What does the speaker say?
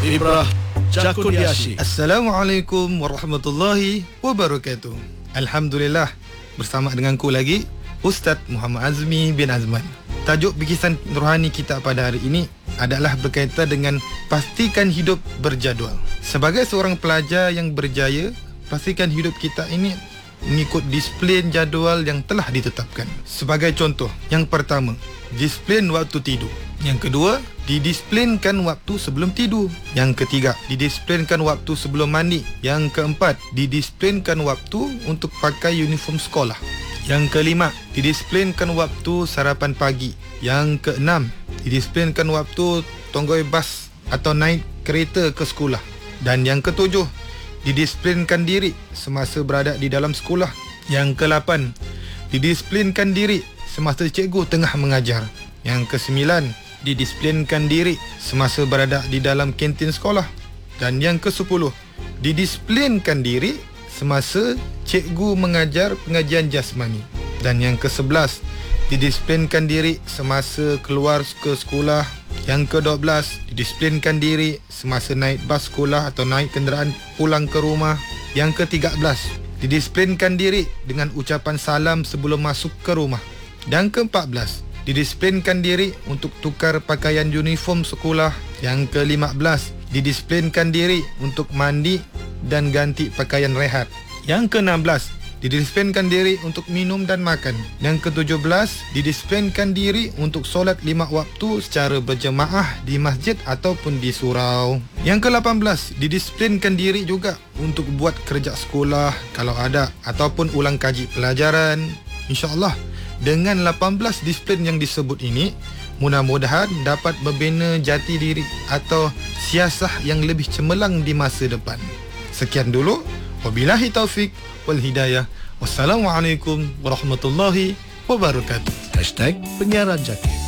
Ibrah Jakurniashi. Assalamualaikum warahmatullahi wabarakatuh. Alhamdulillah, bersama denganku lagi Ustaz Muhammad Azmi bin Azman. Tajuk bikisan rohani kita pada hari ini adalah berkaitan dengan pastikan hidup berjadual. Sebagai seorang pelajar yang berjaya, pastikan hidup kita ini mengikut disiplin jadual yang telah ditetapkan. Sebagai contoh, yang pertama, disiplin waktu tidur. Yang kedua, didisiplinkan waktu sebelum tidur. Yang ketiga, didisiplinkan waktu sebelum mandi. Yang keempat, didisiplinkan waktu untuk pakai uniform sekolah. Yang kelima, didisiplinkan waktu sarapan pagi. Yang keenam, didisiplinkan waktu tonggoi bas atau naik kereta ke sekolah. Dan yang ketujuh, didisiplinkan diri semasa berada di dalam sekolah. Yang ke-8, didisiplinkan diri semasa cikgu tengah mengajar. Yang ke-9, didisiplinkan diri semasa berada di dalam kantin sekolah. Dan yang ke-10, didisiplinkan diri semasa cikgu mengajar pengajian jasmani. Dan yang ke-11, didisiplinkan diri semasa keluar ke sekolah. Yang ke-12, didisiplinkan diri semasa naik bas sekolah atau naik kenderaan pulang ke rumah. Yang ke-13, didisiplinkan diri dengan ucapan salam sebelum masuk ke rumah. Dan ke-14, didisiplinkan diri untuk tukar pakaian uniform sekolah. Yang ke-15, didisiplinkan diri untuk mandi dan ganti pakaian rehat. Yang ke-16, didisiplinkan diri untuk minum dan makan. Yang ke-17, didisiplinkan diri untuk solat 5 waktu secara berjemaah di masjid ataupun di surau. Yang ke-18, didisiplinkan diri juga untuk buat kerja sekolah kalau ada ataupun ulang kaji pelajaran. InsyaAllah, dengan 18 disiplin yang disebut ini, mudah-mudahan dapat membina jati diri atau siasah yang lebih cemerlang di masa depan. Sekian dulu. Wabillahi taufik wal hidayah. Wassalamualaikum warahmatullahi wabarakatuh. #Penyiaran Jati.